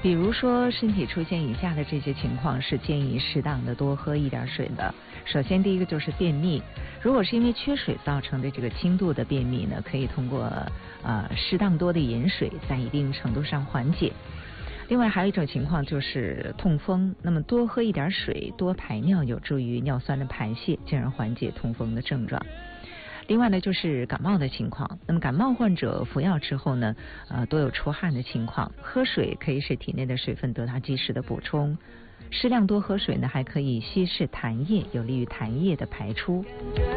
比如说身体出现以下的这些情况，是建议适当的多喝一点水的。首先第一个就是便秘，如果是因为缺水造成的这个轻度的便秘呢，可以通过适当多的饮水在一定程度上缓解。另外还有一种情况就是痛风，那么多喝一点水，多排尿有助于尿酸的排泄，进而缓解痛风的症状。另外呢就是感冒的情况，那么感冒患者服药之后呢多有出汗的情况，喝水可以使体内的水分得到及时的补充，适量多喝水呢还可以稀释痰液，有利于痰液的排出。